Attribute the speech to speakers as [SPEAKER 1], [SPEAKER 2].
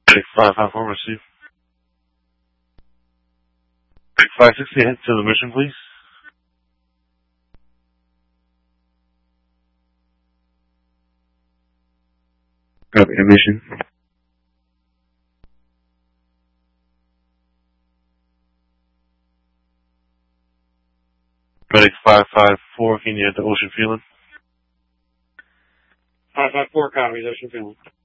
[SPEAKER 1] Take 554, receive. Take 560, head to the mission, please. Copy, mission. Medic 554, can you hit the Ocean Feeling?
[SPEAKER 2] 554, copies, Ocean Feeling.